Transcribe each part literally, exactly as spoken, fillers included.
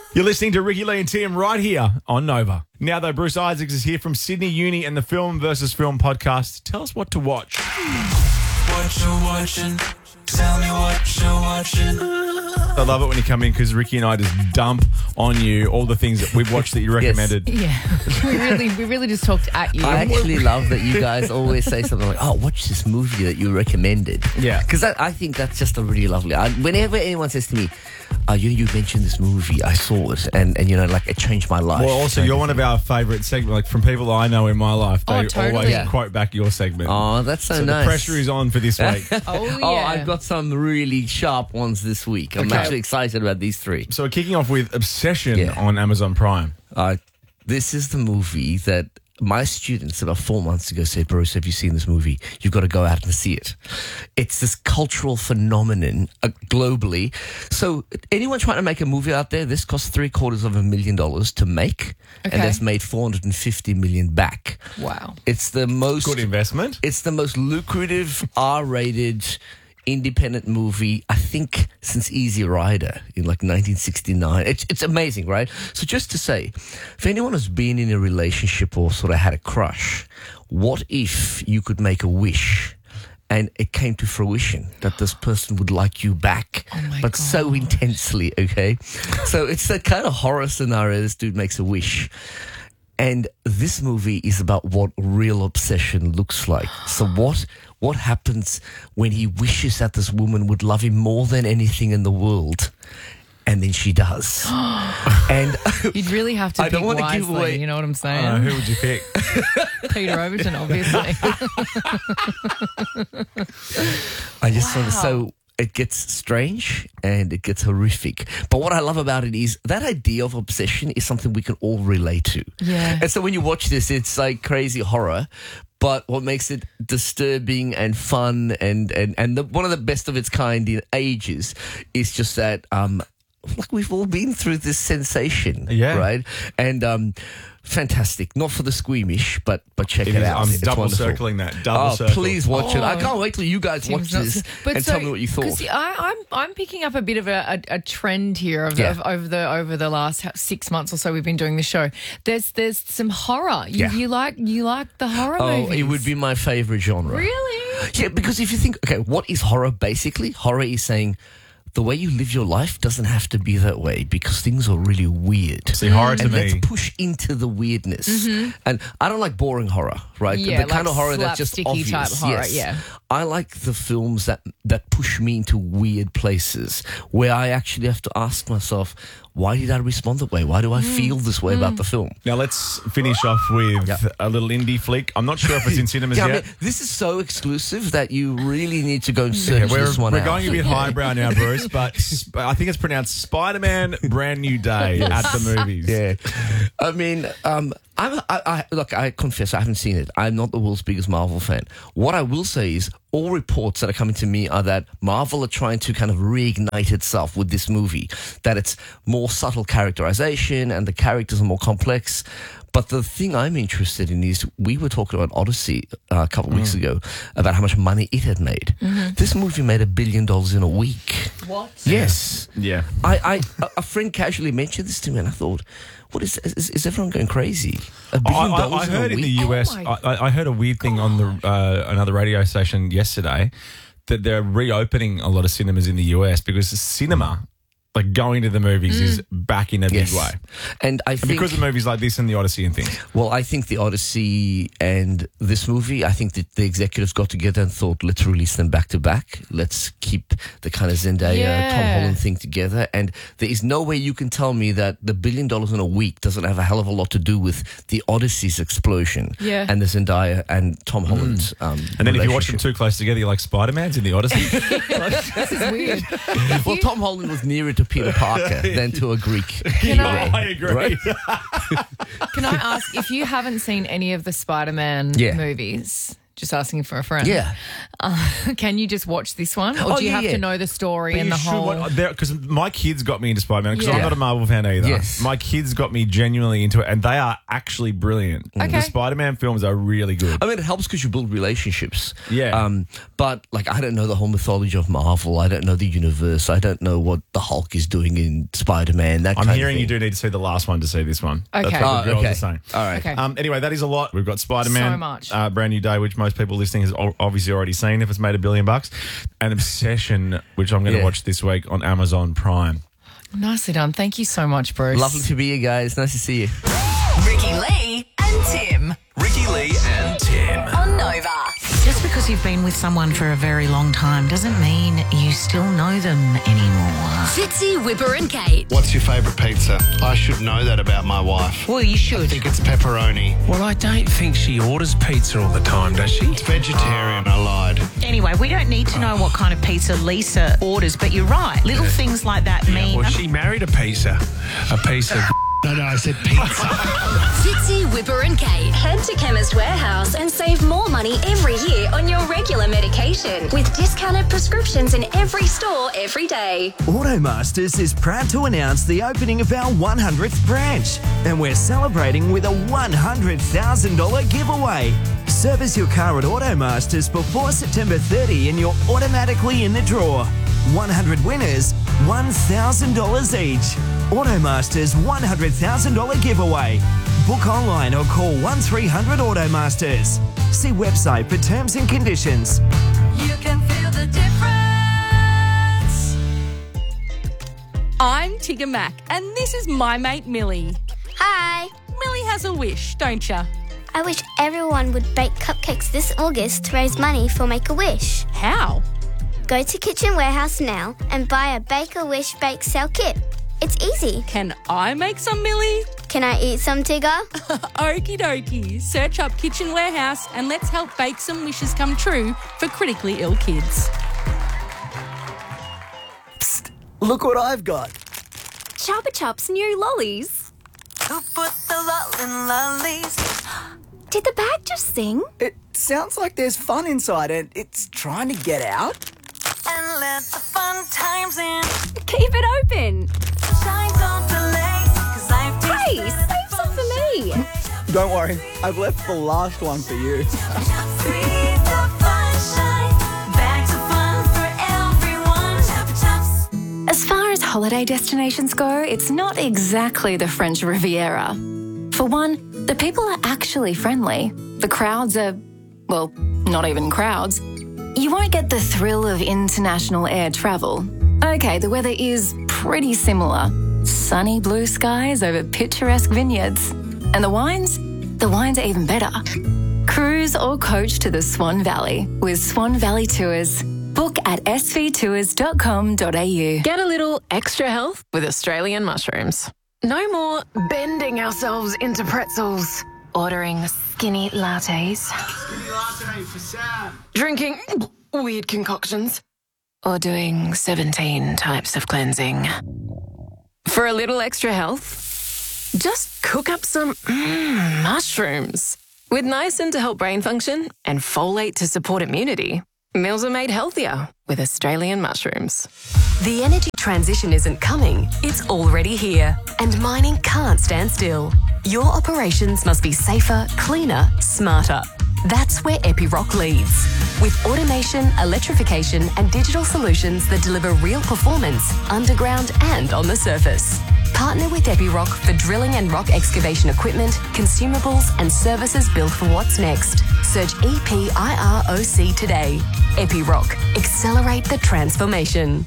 You're listening to Ricky Lee and Tim right here on Nova. Now, though, Bruce Isaacs is here from Sydney Uni and the Film versus Film podcast. Tell us what to watch. What you watching? Tell me what you're watching. I love it when you come in because Ricky and I just dump on you all the things that we've watched that you recommended. Yeah, we really, we really just talked at you. I actually love that you guys always say something like, "Oh, watch this movie that you recommended." Yeah, because I think that's just a really lovely. I, whenever anyone says to me, uh, "You you mentioned this movie, I saw it, and, and you know, like it changed my life." Well, also you're one of our favourite segments. Like from people I know in my life, they Oh, totally. always Yeah. quote back your segment. Oh, that's so, so nice. the pressure is on for this week. Oh, yeah. Oh, I've got some really sharp ones this week. I'm Okay. actually excited about these three. So we're kicking off with Obsession Yeah. on Amazon Prime. Uh, this is the movie that my students about four months ago said, Bruce, have you seen this movie? You've got to go out and see it. It's this cultural phenomenon uh, globally. So anyone trying to make a movie out there, this costs three quarters of a million dollars to make. Okay. And that's made four hundred fifty million back. Wow. It's the most... Good investment. It's the most lucrative R-rated independent movie, I think, since Easy Rider in like nineteen sixty-nine. It's, it's amazing, right? So just to say, if anyone has been in a relationship or sort of had a crush, what if you could make a wish and it came to fruition that this person would like you back, Oh my but so gosh. intensely, okay? So it's that kind of horror scenario. This dude makes a wish. And this movie is about what real obsession looks like. So what what happens when he wishes that this woman would love him more than anything in the world, and then she does. And You'd really have to I pick don't wanna wisely, give away- you know what I'm saying? Uh, who would you pick? Peter Overton, obviously. I just sort of Wow. so it gets strange and it gets horrific. But what I love about it is that idea of obsession is something we can all relate to. Yeah. And so when you watch this, it's like crazy horror. But what makes it disturbing and fun and, and, and the, one of the best of its kind in ages is just that, um, like we've all been through this sensation, Yeah. right? And um, fantastic. Not for the squeamish, but but check it, It is- out. I'm It's double wonderful. circling that. Double oh, circle. please watch it. I Oh. can't wait till you guys watch Tim's not- this but and so- tell me what you 'cause thought. see, I, I'm I'm picking up a bit of a, a, a trend here of, Yeah. of over the over the last six months or so we've been doing the show. There's there's some horror. You, Yeah. you like you like the horror Oh, movies? it would be my favorite genre. Really? Yeah, because if you think, okay, what is horror basically? Horror is saying the way you live your life doesn't have to be that way because things are really weird. See, horror to and me. let's push into the weirdness. And I don't like boring horror, right? Yeah, the kind like of horror that's just slapsticky obvious. type horror, yes. yeah. I like the films that that push me into weird places where I actually have to ask myself, why did I respond that way? Why do I feel this way about the film? Now let's finish off with Yeah. a little indie flick. I'm not sure if it's in cinemas Yeah, I yet. mean, this is so exclusive that you really need to go and Yeah, search we're this one we're out. going a bit highbrow now, Bruce, but sp- I think it's pronounced Spider-Man Brand New Day at the movies. Yeah, I mean, um, I'm, I, I look. I confess, I haven't seen it. I'm not the world's biggest Marvel fan. What I will say is, all reports that are coming to me are that Marvel are trying to kind of reignite itself with this movie. That it's more subtle characterization and the characters are more complex. But the thing I'm interested in is we were talking about Odyssey uh, a couple of weeks ago about how much money it had made. This movie made a billion dollars in a week. What? Yes. Yeah. I, I a- a friend casually mentioned this to me, and I thought, "What is is, is everyone going crazy? A I, billion I, dollars I in a heard in week?" the U S, Oh my I, I heard a weird thing on the uh, another radio station yesterday that they're reopening a lot of cinemas in the U S because the cinema, like going to the movies, is back in a Yes. big way. And I And think because of movies like this and the Odyssey and things. well, I think the Odyssey and this movie, I think that the executives got together and thought, let's release them back to back. Let's keep the kind of Zendaya, Yeah. Tom Holland thing together. And there is no way you can tell me that the billion dollars in a week doesn't have a hell of a lot to do with the Odyssey's explosion Yeah. and the Zendaya and Tom Holland. Um, And then if you watch them relationship. too close together, you're like Spider-Man's in the Odyssey. This is weird. Well, Tom Holland was nearer to Peter Parker than to a Greek. Can I, I agree. Right? can I ask if you haven't seen any of the Spider-Man Yeah. movies? just asking for a friend. Yeah. Uh, can you just watch this one? Or Oh, do you yeah, have yeah. to know the story But and you the should whole... because my kids got me into Spider-Man because I'm Yeah. not a Marvel fan either. Yes. My kids got me genuinely into it, and they are actually brilliant. Okay. The Spider-Man films are really good. I mean, it helps because you build relationships. Yeah. Um, but, like, I don't know the whole mythology of Marvel. I don't know the universe. I don't know what the Hulk is doing in Spider-Man, that I'm kind hearing of you thing. do need to see the last one to see this one. Okay. That's what Oh, the girls okay. are saying. All right. Okay. Um, anyway, that is a lot. We've got Spider-Man. So much. Uh, brand new day, which most people listening has o- obviously already seen if it's made a billion bucks. And Obsession, which I'm going to Yeah. watch this week on Amazon Prime. Nicely done. Thank you so much, Bruce. Lovely to be here, guys. Nice to see you. Ricky Lee and Tim Ricky Lee and Tim. on Nova. Just because you've been with someone for a very long time doesn't mean you still know them anymore. Fitzy, Whipper and Kate. What's your favourite pizza? I should know that about my wife. Well, you I should. think it's pepperoni. Well, I don't think she orders pizza all the time, does she? It's vegetarian, I lied. Anyway, we don't need to know what kind of pizza Lisa orders, but you're right. Little things like that mean... Well, she married a pizza. A piece of... No, no, I said pizza. Fitzy, Whipper and Kate. Head to Chemist Warehouse and save more money every year on your regular medication with discounted prescriptions in every store every day. Automasters is proud to announce the opening of our one hundredth branch, and we're celebrating with a one hundred thousand dollars giveaway. Service your car at Automasters before September thirtieth and you're automatically in the draw. one hundred winners, one thousand dollars each. Automasters one hundred thousand dollars giveaway. Book online or call one three hundred Automasters. See website for terms and conditions. You can feel the difference. I'm Tigger Mac, and this is my mate Millie. Hi. Millie has a wish, don't ya? I wish everyone would bake cupcakes this August to raise money for Make-A-Wish. How? Go to Kitchen Warehouse now and buy a Bake-A-Wish bake sale kit. It's easy. Can I make some, Millie? Can I eat some, Tigger? Okie dokie. Search up Kitchen Warehouse and let's help bake some wishes come true for critically ill kids. Look what I've got. Chupa Chups new lollies. Who put the lol in lollies? Did the bag just sing? It sounds like there's fun inside and it's trying to get out. And let the fun times in. Keep it open. Shine, don't delay, 'cause I've tasted. Hey, save some for me. Don't worry, I've left the last one for you. Sweet the fun shine. Bags of fun for everyone. Chupa Chups. As far as holiday destinations go, it's not exactly the French Riviera. For one, the people are actually friendly. The crowds are, well, not even crowds. You won't get the thrill of international air travel. Okay, the weather is pretty similar. Sunny blue skies over picturesque vineyards. And the wines? The wines are even better. Cruise or coach to the Swan Valley with Swan Valley Tours. Book at s v tours dot com dot a u. Get a little extra health with Australian mushrooms. No more bending ourselves into pretzels. Ordering skinny lattes. Skinny latte for Sam. Drinking weird concoctions. Or doing seventeen types of cleansing. For a little extra health, just cook up some mm, mushrooms. With niacin to help brain function and folate to support immunity, meals are made healthier with Australian mushrooms. The energy transition isn't coming, it's already here. And mining can't stand still. Your operations must be safer, cleaner, smarter. That's where Epiroc leads. With automation, electrification, and digital solutions that deliver real performance underground and on the surface. Partner with Epiroc for drilling and rock excavation equipment, consumables, and services built for what's next. Search E P I R O C today. Epiroc. Accelerate the transformation.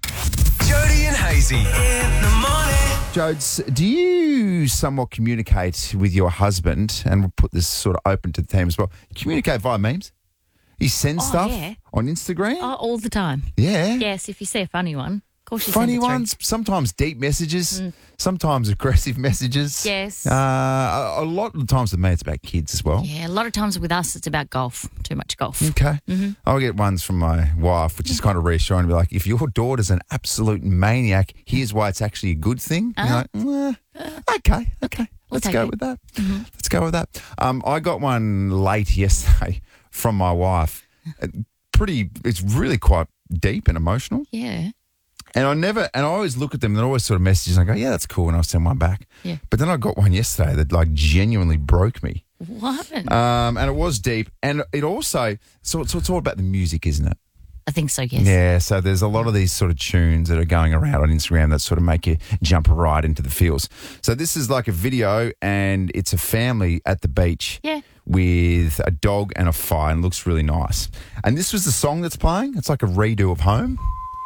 Jody and Hazy in the morning. Jodes, do you somewhat communicate with your husband, and we'll put this sort of open to the team as well, communicate via memes? You send Oh, stuff yeah. on Instagram? Oh, all the time. Yeah. Yes, if you see a funny one, of course you Funny send it through. ones, sometimes deep messages, Mm. sometimes aggressive messages. Yes. Uh, a, a lot of the times with me, it's about kids as well. Yeah, a lot of times with us, it's about golf. Too much golf. Okay. Mm-hmm. I'll get ones from my wife, which is kind of reassuring to be like, if your daughter's an absolute maniac, here's why it's actually a good thing. Uh-huh. You're like, "Eh, okay, okay. We'll Let's take go it. with that. Mm-hmm. Let's go with that. Um, I got one late yesterday from my wife. Uh, Pretty, it's really quite deep and emotional. Yeah. And I never, and I always look at them and they're always sort of messages and I go, yeah, that's cool. And I'll send one back. Yeah. But then I got one yesterday that like genuinely broke me. What happened? Um, and it was deep. And it also, so, so it's all about the music, isn't it? I think so, yes. Yeah, so there's a lot of these sort of tunes that are going around on Instagram that sort of make you jump right into the feels. So this is like a video and it's a family at the beach Yeah. with a dog and a fire and it looks really nice. And this was the song that's playing. It's like a redo of Home.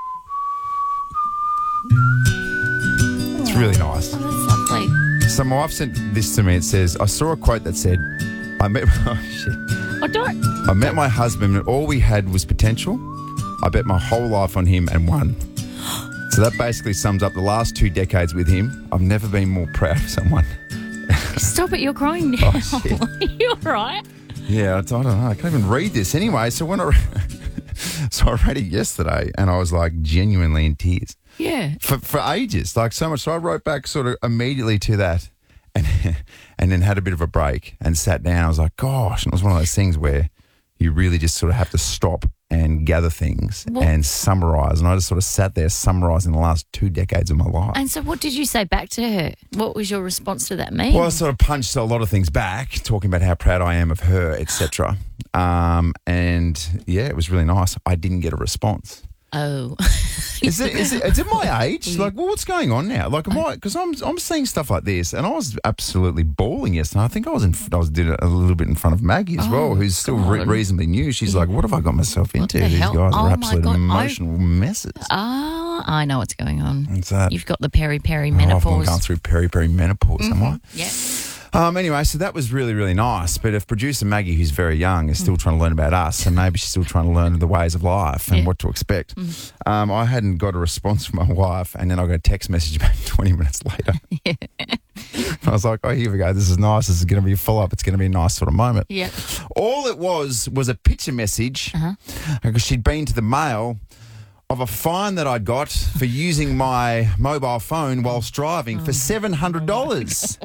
It's really nice. Oh, that's lovely. So my wife sent this to me. It says, I saw a quote that said, I met, oh shit. I don't. I met my husband and all we had was potential. I bet my whole life on him and won. So that basically sums up the last two decades with him. I've never been more proud of someone. Stop it, you're crying now. Oh, shit. You're right. Yeah, I don't know. I can't even read this anyway. So when I, so I read it yesterday and I was like genuinely in tears. Yeah. For for ages, like so much. So I wrote back sort of immediately to that and, and then had a bit of a break and sat down. I was like, gosh, and it was one of those things where you really just sort of have to stop and gather things Well- and summarise. And I just sort of sat there summarising the last two decades of my life. And so what did you say back to her? What was your response to that mean? Well, I sort of punched a lot of things back, talking about how proud I am of her, et cetera. Um, and yeah, it was really nice. I didn't get a response. Oh. Is it, is it, is it my age? Like, well, what's going on now? Like, am I, because I'm, I'm seeing stuff like this and I was absolutely bawling yesterday. I think I was in, I was did it a little bit in front of Maggie as Oh, well, who's still re- God. reasonably new. She's like, what have I got myself into? the These hell? guys Oh, are my absolute God. I- emotional messes. Ah, I know what's going on. What's that? You've got the peri-peri Oh, I've menopause. gone through peri-peri menopause, am I? Yeah. Um, anyway, so that was really, really nice. But if producer Maggie, who's very young, is still trying to learn about us, and maybe she's still trying to learn the ways of life and Yeah. what to expect, um, I hadn't got a response from my wife, and then I got a text message back twenty minutes later. I was like, oh, here we go. This is nice. This is going to be a follow-up. It's going to be a nice sort of moment. Yeah. All it was was a picture message Uh-huh. because she'd been to the mail of a fine that I got for using my mobile phone whilst driving for seven hundred dollars.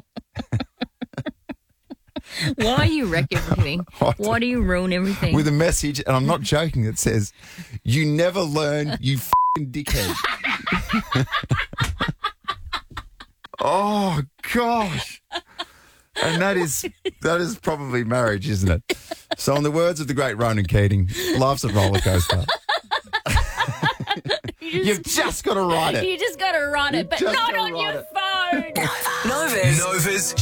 Why do you wreck everything? Why do you ruin everything? With a message, and I'm not joking, that says, you never learn, you f***ing dickhead. Oh, gosh. And that is that is probably marriage, isn't it? So in the words of the great Ronan Keating, life's a roller coaster. You've just got to write it. You just got to write it, but just not gotta on your write phone. Nova's, Nova's